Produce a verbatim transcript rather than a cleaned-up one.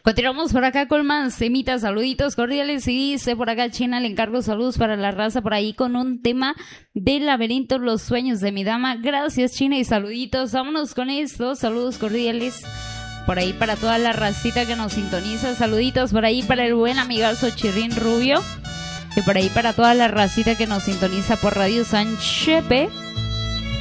Continuamos por acá con más temitas, saluditos cordiales. Y dice por acá China, le encargo saludos para la raza por ahí con un tema del laberinto, los sueños de mi dama. Gracias China y saluditos. Vámonos con esto, saludos cordiales por ahí para toda la racita que nos sintoniza. Saluditos por ahí para el buen amigazo Chirrín Rubio. Y por ahí para toda la racita que nos sintoniza por Radio San Chepe.